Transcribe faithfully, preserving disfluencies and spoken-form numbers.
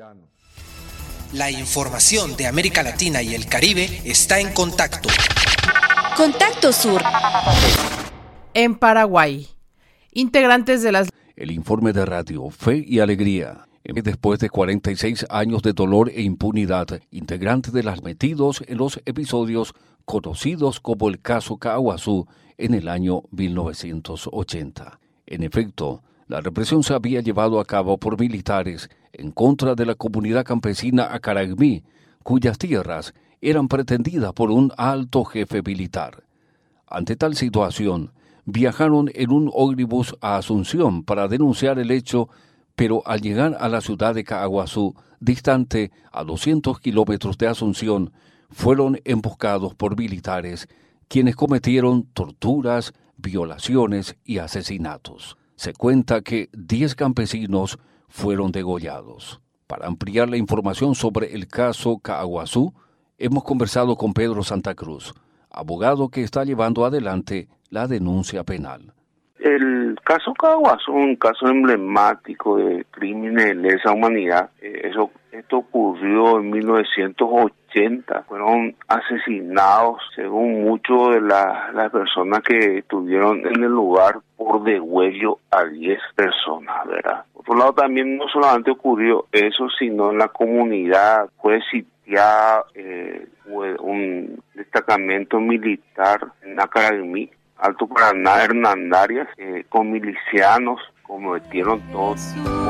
La información de América Latina y el Caribe está en Contacto. Contacto Sur. En Paraguay, integrantes de las... El informe de radio Fe y Alegría. Después de cuarenta y seis años de dolor e impunidad, integrantes de las metidos en los episodios conocidos como el caso Caaguazú en el año mil novecientos ochenta. En efecto, la represión se había llevado a cabo por militares en contra de la comunidad campesina Acaragmí, cuyas tierras eran pretendidas por un alto jefe militar. Ante tal situación, viajaron en un ómnibus a Asunción para denunciar el hecho, pero al llegar a la ciudad de Caaguazú, distante a doscientos kilómetros de Asunción, fueron emboscados por militares, quienes cometieron torturas, violaciones y asesinatos. Se cuenta que diez campesinos fueron degollados. Para ampliar la información sobre el caso Caaguazú, hemos conversado con Pedro Santa Cruz, abogado que está llevando adelante la denuncia penal. El caso Caaguazú, un caso emblemático de crímenes de lesa humanidad. Eh, eso, esto ocurrió en mil novecientos ochenta. Fueron asesinados, según muchos de la, las personas que estuvieron en el lugar, por degüello a diez personas, ¿verdad? Por otro lado, también no solamente ocurrió eso, sino en la comunidad fue sitiada eh, un destacamento militar en Acaragmí, Alto Paraná, Hernandarias, eh, con milicianos, cometieron todos